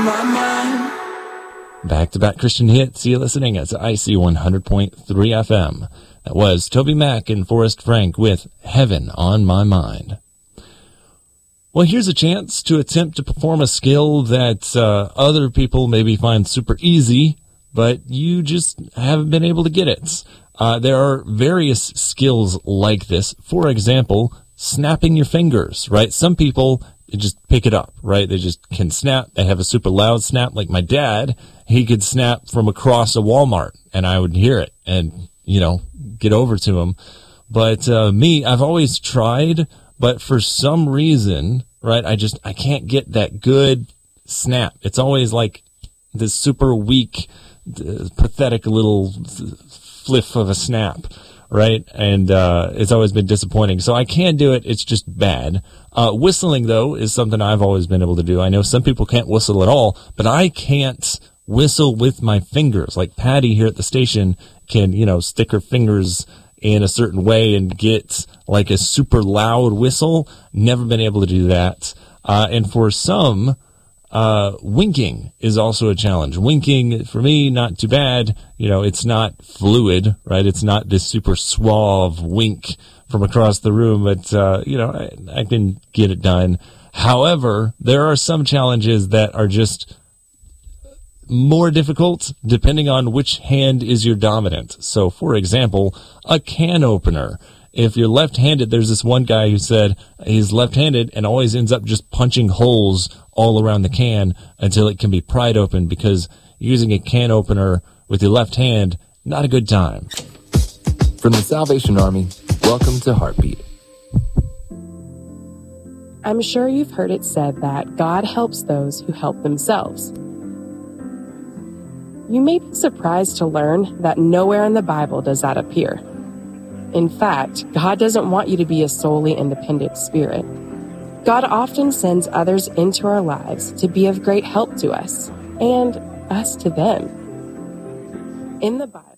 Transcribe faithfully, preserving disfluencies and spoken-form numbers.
my mind. Back-to-back Christian hits. You're listening at I C one hundred point three F M. That was Toby Mac and Forrest Frank with Heaven on My Mind. Well, here's a chance to attempt to perform a skill that uh, other people maybe find super easy, but you just haven't been able to get it. Uh, there are various skills like this. For example, snapping your fingers, right? Some people just pick it up, right? They just can snap. They have a super loud snap. Like my dad, he could snap from across a Walmart, and I would hear it and, you know, get over to him. But uh, me, I've always tried, but for some reason, right, I just, I can't get that good snap. It's always like this super weak, uh, pathetic little fliff of a snap, right? And uh it's always been disappointing. So I can do it. It's just bad. Uh whistling, though, is something I've always been able to do. I know some people can't whistle at all, but I can't whistle with my fingers. Like Patty here at the station can, you know, stick her fingers in a certain way and get like a super loud whistle. Never been able to do that. Uh and for some, Uh, winking is also a challenge. Winking, for me, not too bad. You know, it's not fluid, right? It's not this super suave wink from across the room, but, uh, you know, I, I can get it done. However, there are some challenges that are just more difficult depending on which hand is your dominant. So, for example, a can opener. If you're left-handed, there's this one guy who said he's left-handed and always ends up just punching holes all around the can until it can be pried open, because using a can opener with your left hand, not a good time. From the Salvation Army, welcome to Heartbeat. I'm sure you've heard it said that God helps those who help themselves. You may be surprised to learn that nowhere in the Bible does that appear. In fact, God doesn't want you to be a solely independent spirit. God often sends others into our lives to be of great help to us, and us to them. In the Bible,